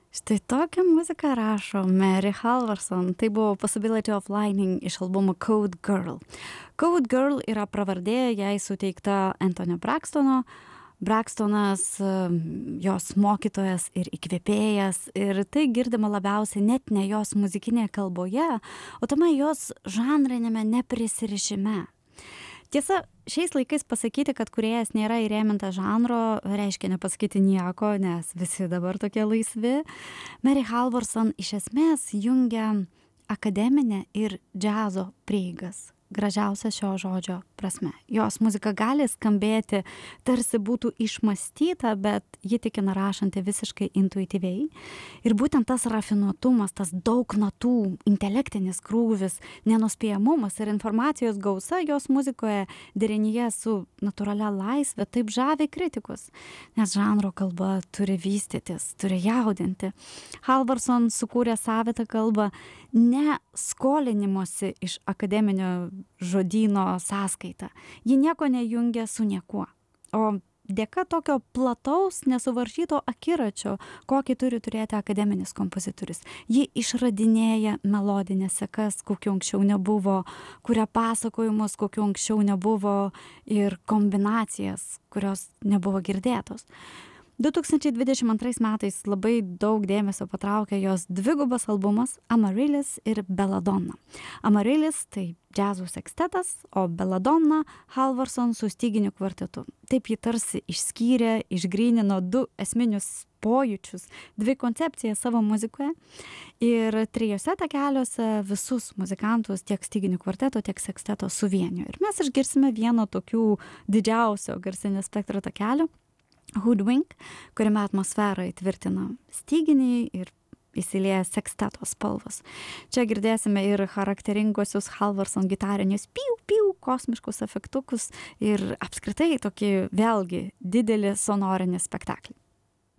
Štai tokią muziką rašo Mary Halvorson. Tai buvo Possibility of Lightning iš albumo Code Girl. Code Girl yra pravardė, jai suteikta Anthony Braxtono. Braxtonas, jos mokytojas ir įkvėpėjas. Ir tai girdima labiausiai net ne jos muzikinėje kalboje, o tame jos žanrinėme neprisirišime. Tiesa, šiais laikais pasakyti, kad kūrėjas nėra įrėmintas žanro, reiškia nepasakyti nieko, nes visi dabar tokie laisvi. Mary Halvorson iš esmės jungia akademinę ir džiazo prieigas. Gražiausia šio žodžio prasme. Jos muzika gali skambėti, tarsi būtų išmąstyta, bet ji tikina rašanti visiškai intuityviai. Ir būtent tas rafinuotumas, tas daug natų, intelektinis krūvis, nenuspėjamumas ir informacijos gausa jos muzikoje derinyje su natūralia laisvė taip žavi kritikus, nes žanro kalba turi vystytis, turi jaudinti. Halvorson sukūrė savitą kalbą ne skolinimosi iš akademinio žodyno sąskaita. Ji nieko nejungia su niekuo. O dėka tokio plataus, nesuvaržyto akiračio, kokį turi turėti akademinis kompozitorius. Ji išradinėja melodinės sekas, kokių anksčiau nebuvo, kuria pasakojimus, kokių anksčiau nebuvo ir kombinacijas, kurios nebuvo girdėtos. 2022 metais labai daug dėmesio patraukė jos dvigubas albumas Amaryllis ir Belladonna. Amaryllis tai džiazo sekstetas, o Belladonna Halvorson su styginiu kvartetu. Taip ji tarsi išskyrė, išgrynino du esminius pojūčius, dvi koncepcijas savo muzikoje ir trijose takeliuose visus muzikantus tiek styginių kvarteto, tiek seksteto suvienijo. Ir mes išgirsime vieno tokių didžiausio garsinio spektro takelio, Hoodwink, kuriame atmosferą įtvirtina styginiai ir įsilieja seksteto spalvos. Čia girdėsime ir charakteringosius Halvorson gitarinius piu-piu kosmiškus efektukus ir apskritai tokį vėlgi didelį sonorinį spektaklį.